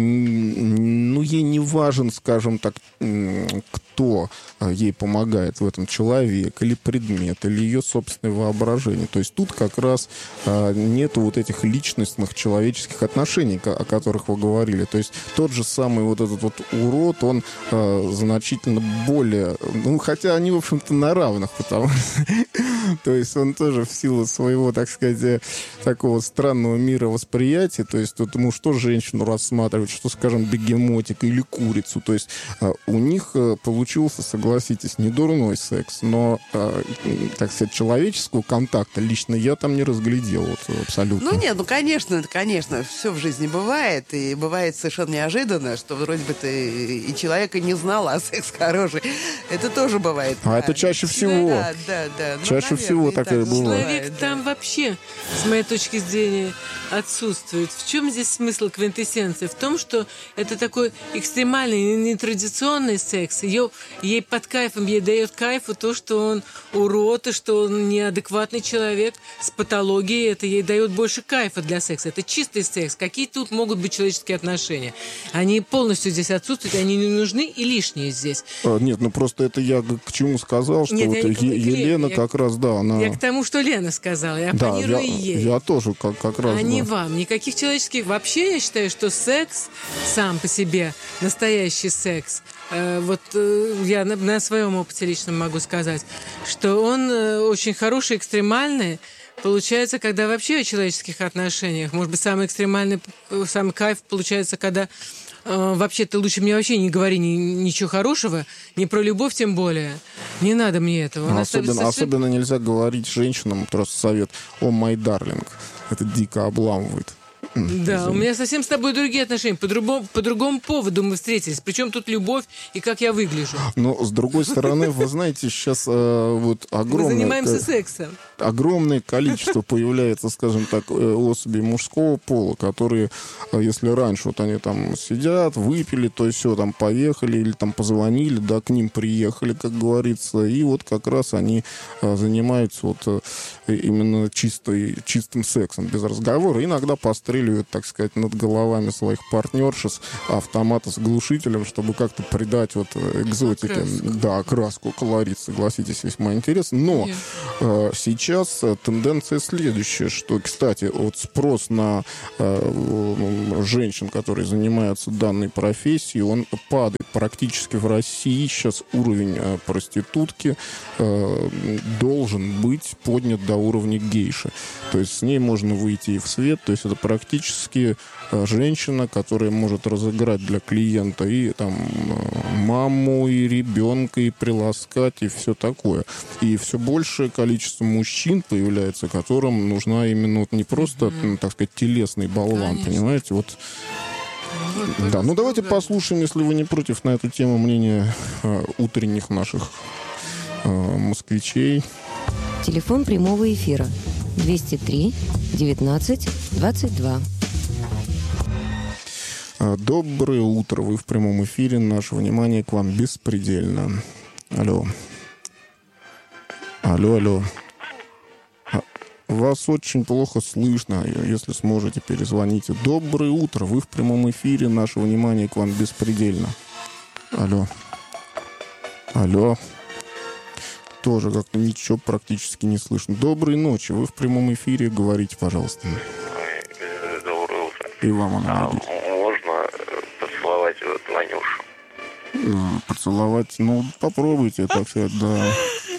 ну, ей не важен, скажем так, кто ей помогает в этом, человек или предмет, или ее собственное воображение. То есть тут как раз э, нету вот этих личностных человеческих отношений, о которых вы говорили. То есть тот же самый вот этот вот урод, он э, значительно более... Ну, хотя они, в общем-то, на равных, потому что... То есть он тоже в силу своего, так сказать, такого странного мира восприятия, то есть тут ему что женщину рассматривать, что, скажем, бегемотик или курицу. То есть у них получился, согласитесь, не дурной секс, но, так сказать, человеческого контакта лично я там не разглядел вот, абсолютно. Ну нет, ну конечно, конечно, все в жизни бывает, и бывает совершенно неожиданно, что вроде бы ты и человека не знал, а секс хороший. Это тоже бывает. А да. это чаще всего. Да, да, да. Ну, чаще наверное, всего так и бывает. Человек да. там вообще, с моей точки зрения, отсутствует. В чем здесь смысл квинтэссенции? В том, что это такой экстремальный, нетрадиционный секс. Ее, ей под кайфом, ей дает кайфу то, что он урод, и что он неадекватный человек с патологией. Это ей дает больше кайфа для секса. Это чистый секс. Какие тут могут быть человеческие отношения? Они полностью здесь отсутствуют, они не нужны и лишние здесь. А, нет, ну просто это я к чему сказал, что нет, вот е- Елена я, как раз, да, она... Я к тому, что Лена сказала, я да, оппонирую я, ей. Я тоже как, как раз... А да. не вам. Никаких человеческих... Вообще, я считаю, что секс сам по себе, настоящий секс, э, вот э, я на, на своем опыте личном могу сказать, что он э, очень хороший, экстремальный, получается, когда вообще о человеческих отношениях, может быть, самый экстремальный, самый кайф получается, когда э, вообще ты лучше мне вообще не говори ни, ничего хорошего, не про любовь тем более. Не надо мне этого. А особенно, совершенно... особенно нельзя говорить женщинам, просто совет, о, май дарлинг. Это дико обламывает. Да, Извините. у меня совсем с тобой другие отношения. По другому, по другому поводу мы встретились. Причем тут любовь и как я выгляжу. Но, с другой стороны, вы знаете, сейчас э, вот огромное... Мы занимаемся сексом. Огромное количество появляется, скажем так, особей мужского пола, которые, если раньше вот они там сидят, выпили, то все, там поехали или там позвонили, да, к ним приехали, как говорится, и вот как раз они занимаются вот именно чистой, чистым сексом, без разговора. Иногда постреливают, так сказать, над головами своих партнерш с автомата с глушителем, чтобы как-то придать вот экзотике. Окраску. Да, окраску, колорит, согласитесь, весьма интересно. Но э, сейчас Сейчас тенденция следующая, что, кстати, вот спрос на э, женщин, которые занимаются данной профессией, он падает. Практически в России сейчас уровень э, проститутки э, должен быть поднят до уровня гейши. То есть с ней можно выйти и в свет, то есть это практически фактически женщина, которая может разыграть для клиента и там маму, и ребенка, и приласкать, и все такое. И все большее количество мужчин появляется, которым нужна именно вот не просто, mm-hmm. так сказать, телесный болван, конечно. Понимаете? Вот. Вот, да, ну давайте да. послушаем, если вы не против, на эту тему мнения э, утренних наших э, москвичей. Телефон прямого эфира двести три девятнадцать двадцать два. Доброе утро, вы в прямом эфире, наше внимание к вам беспредельно. Алло. Алло, алло. Вас очень плохо слышно, если сможете, перезвоните. Доброе утро, вы в прямом эфире, наше внимание к вам беспредельно. Алло. Алло. Тоже как-то ничего практически не слышно. Доброй ночи, вы в прямом эфире, говорите, пожалуйста. Доброе утро. И вам, Анна. А, можно поцеловать вот Ванюшу? Поцеловать, ну, попробуйте, так сказать, да.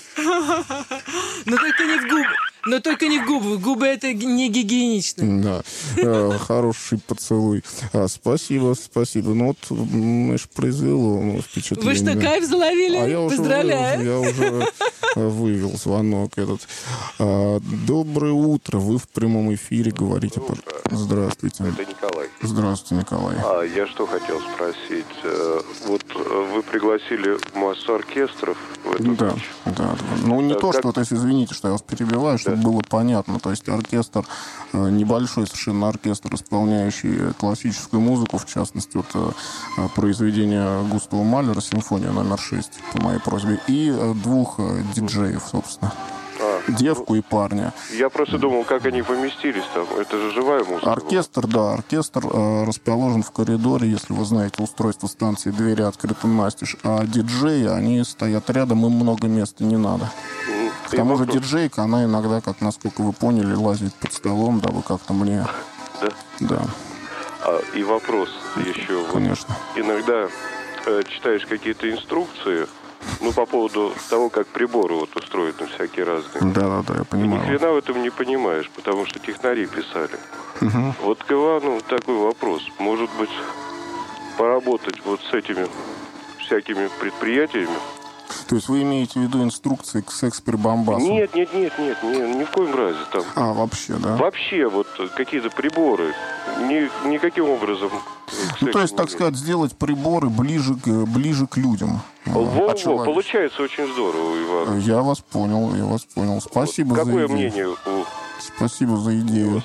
Но только не в губы. Но только не в губы. Губы — это не гигиенично. Да. А, хороший поцелуй. А, спасибо, спасибо. Ну вот, знаешь, произвело впечатление. Вы что, кайф заловили? А я Поздравляю. Уже, я уже вывел звонок этот. А, доброе утро. Вы в прямом эфире говорите. Здравствуйте. Это Николай. Здравствуйте, Николай. А, я что хотел спросить. Вот вы пригласили массу оркестров в эту Да, ночь. да. Ну, не а, то, как... что, то есть, извините, что я вас перебиваю, чтобы да. было понятно. То есть оркестр, небольшой совершенно оркестр, исполняющий классическую музыку, в частности, вот произведение Густава Малера «Симфония номер шесть», по моей просьбе, и двух диджеев, собственно. А, девку и парня. Я просто думал, как они поместились там. Это же живая музыка. Оркестр, да, оркестр э, расположен в коридоре, если вы знаете устройство станции, двери открыты настежь. А диджеи, они стоят рядом, им много места не надо. Mm. К тому же диджейка, она иногда, как насколько вы поняли, лазит под столом, дабы как-то мне... Да? Да. А, и вопрос еще. Конечно. Вот, иногда э, читаешь какие-то инструкции, ну, по поводу того, как приборы вот устроены всякие разные. Да-да-да, я понимаю. И ни хрена в этом не понимаешь, потому что технари писали. Угу. Вот к Ивану такой вопрос. Может быть, поработать вот с этими всякими предприятиями? То есть вы имеете в виду инструкции к секс-прибамбасу? Нет, нет, нет, нет, нет, ни в коем разе там. А, вообще, да? Вообще, вот какие-то приборы, ни, никаким образом. Ну, то есть, так сказать, сделать приборы ближе к, ближе к людям. Во-во, получается очень здорово, Иван. Я вас понял, я вас понял. Спасибо вот, за идею. Какое мнение у... Спасибо за идею.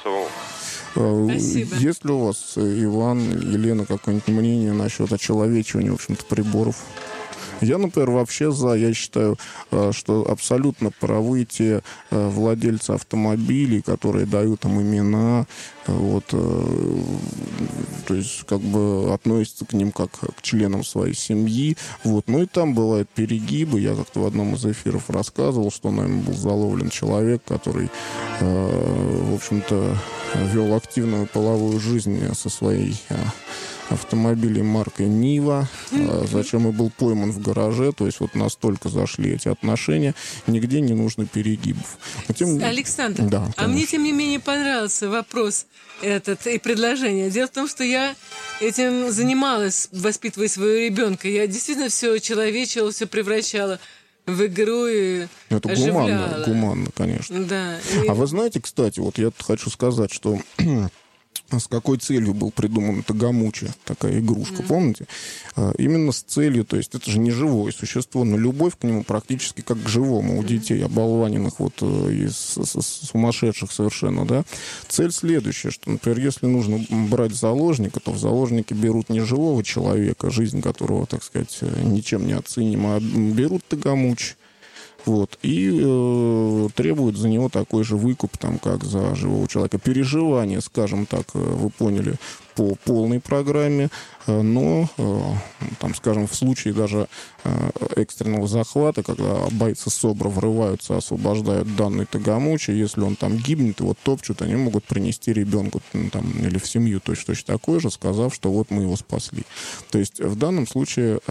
Спасибо. Есть ли у вас, Иван, Елена, какое-нибудь мнение насчет очеловечивания, в общем-то, приборов? Я, например, вообще за. Я считаю, что абсолютно правы те владельцы автомобилей, которые дают им имена, вот, то есть, как бы относятся к ним как к членам своей семьи. Вот. Ну и там бывают перегибы. Я как-то в одном из эфиров рассказывал, что нами был заловлен человек, который, в общем-то, вел активную половую жизнь со своей автомобилей маркой Нива, mm-hmm. зачем и был пойман в гараже. То есть вот настолько зашли эти отношения, нигде не нужно перегибов. Но тем... Александр, да, а мне тем не менее понравился вопрос этот и предложение. Дело в том, что я этим занималась, воспитывая своего ребенка. Я действительно все человечила, все превращала в игру и это оживляла. гуманно, гуманно, конечно. Да. И... А вы знаете, кстати, вот я хочу сказать, что с какой целью был придуман Тагамучи, такая игрушка, mm-hmm. помните? А, именно с целью, то есть это же не живое существо, но любовь к нему практически как к живому у детей, оболваненных вот и с, с, сумасшедших совершенно, да. Цель следующая, что, например, если нужно брать заложника, то в заложники берут не живого человека, жизнь которого, так сказать, ничем не оценима, а берут Тагамучи. Вот, и э, требуют за него такой же выкуп, там, как за живого человека. Переживания, скажем так, вы поняли, по полной программе, но, э, там, скажем, в случае даже э, экстренного захвата, когда бойцы СОБРа врываются, освобождают данный Тагамучи, если он там гибнет, его топчут, они могут принести ребенку там, или в семью точно, точно такое же, сказав, что вот мы его спасли. То есть в данном случае